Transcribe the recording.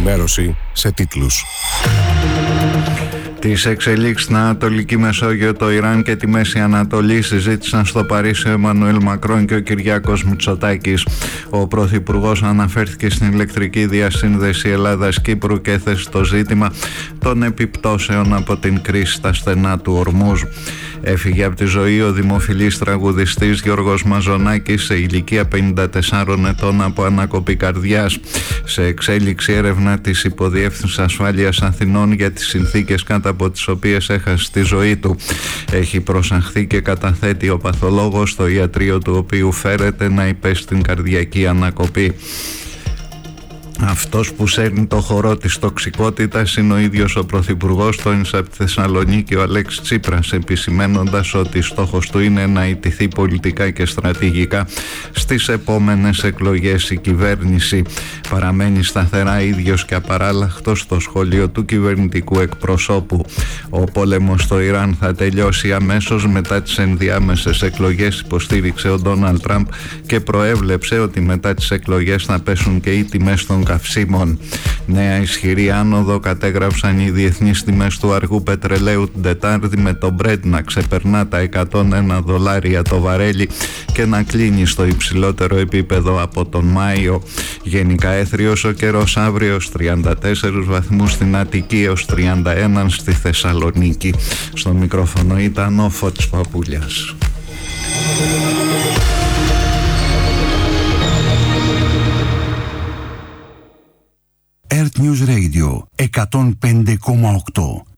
ενημέρωση σε τίτλους. Τις εξελίξεις στην Ανατολική Μεσόγειο, το Ιράν και τη Μέση Ανατολή συζήτησαν στο Παρίσι ο Εμμανουέλ Μακρόν και ο Κυριάκος Μητσοτάκης. Ο Πρωθυπουργός αναφέρθηκε στην ηλεκτρική διασύνδεση Ελλάδας-Κύπρου και έθεσε το ζήτημα των επιπτώσεων από την κρίση στα στενά του Ορμούζ. Έφυγε από τη ζωή ο δημοφιλής τραγουδιστής Γιώργος Μαζονάκης σε ηλικία 54 ετών από ανακοπή καρδιάς. Σε εξέλιξη έρευνα της Υποδιεύθυνσης Ασφάλειας Αθηνών για τις συνθήκες κάτω από τις οποίες έχασε τη ζωή του. Έχει προσαχθεί και καταθέτει ο παθολόγος, στο ιατρείο του οποίου φέρεται να υπέστη την καρδιακή ανακοπή. Αυτός που σέρνει το χορό της τοξικότητας είναι ο ίδιος ο Πρωθυπουργός, τόνισε από τη Θεσσαλονίκη ο Αλέξης Τσίπρας, επισημένοντας ότι στόχος του είναι να ιτηθεί πολιτικά και στρατηγικά στις επόμενες εκλογές. Η κυβέρνηση παραμένει σταθερά ίδιος και απαράλλαχτος στο σχόλιο του κυβερνητικού εκπροσώπου. Ο πόλεμος στο Ιράν θα τελειώσει αμέσως μετά τις ενδιάμεσες εκλογές, υποστήριξε ο Ντόναλντ Τραμπ και προέβλεψε ότι μετά τις εκλογές θα πέσουν και οι τιμές των καυσίμων. Νέα ισχυρή άνοδο κατέγραψαν οι διεθνείς τιμές του αργού πετρελαίου την Τετάρτη, με το Brent να ξεπερνά τα $101 το βαρέλι και να κλείνει στο υψηλότερο επίπεδο από τον Μάιο. Γενικά έθριος ο καιρός αύριο, ως 34 βαθμούς στην Αττική έως 31 στη Θεσσαλονίκη. Στο μικρόφωνο ήταν ο Φώτης Παπούλιας. Earth News Radio 105,8.